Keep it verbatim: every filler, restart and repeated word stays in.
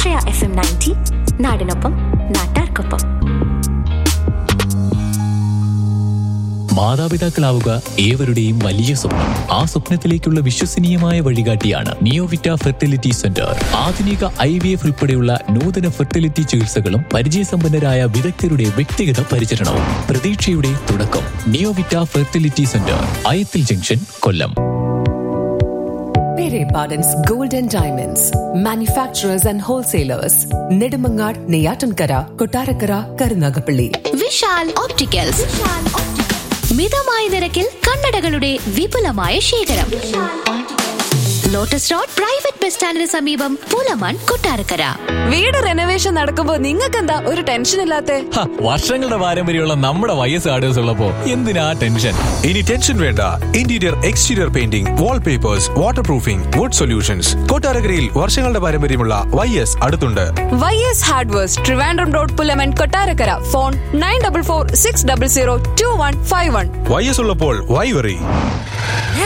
ആശ്രയ F M ninety, നാടിനൊപ്പം നാട്ടാർക്കൊപ്പം. മാതാപിതാക്കളാവുക ഏവരുടെയും വലിയ സ്വപ്നം. ആ സ്വപ്നത്തിലേക്കുള്ള വിശ്വസനീയമായ വഴികാട്ടിയാണ് നിയോവിറ്റ ഫെർട്ടിലിറ്റി സെന്റർ. ആധുനിക ഐ വി എഫ് ഉൾപ്പെടെയുള്ള നൂതന ഫെർട്ടിലിറ്റി ചികിത്സകളും പരിചയസമ്പന്നരായ വിദഗ്ധരുടെ വ്യക്തിഗത പരിചരണവും പ്രതീക്ഷയുടെ തുടക്കം. Neovita fertility centre, Ayathil junction, Kollam. Pere Pardon's Gold and Diamonds, manufacturers and wholesalers, Nedumangad, Neyatankara, Kottarakara, Karunagapalli. Vishal opticals, മിതമായ നിരക്കിൽ കണ്ണടകളുടെ വിപുലമായ ശേഖരം. ലോട്ടസ് റോഡ് പ്രൈവറ്റ് ബസ് സ്റ്റാൻഡിന് സമീപം, പൂലമാൻ, കൊട്ടാരക്കര. വീട് റെനോവേഷൻ നടക്കുമ്പോ നിങ്ങൾക്ക് എന്താ ഒരു ടെൻഷൻ ഇല്ലാത്തെ? വർഷങ്ങളുടെ പാരമ്പര്യമുള്ള നമ്മുടെ വൈ എസ് ആർഡേഴ്സ് ഉള്ളപ്പോ എന്തിനാ ടെൻഷൻ? ഇനി ടെൻഷൻ വേണ്ട. Interior exterior painting, wall papers, water proofing, would solutions. കൊട്ടാരക്കരയിൽ വർഷങ്ങളുടെ പാരമ്പര്യമുള്ള വൈ എസ് അടുത്തുണ്ട്. Y S hardwares, Trivandrum road, Pulaman, Kottarakkara. Phone nine double four six double zero to one five one. Y S ഉള്ളപ്പോൾ Y worry.